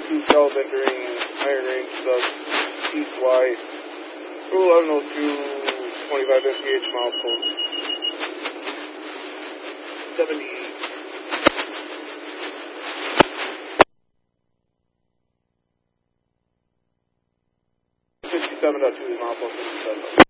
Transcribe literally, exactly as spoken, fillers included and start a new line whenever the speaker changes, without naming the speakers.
two south entering Iron Range, sub east wide. eleven oh two, twenty-five M P H milepost. seventy. fifty-seven point two milepost.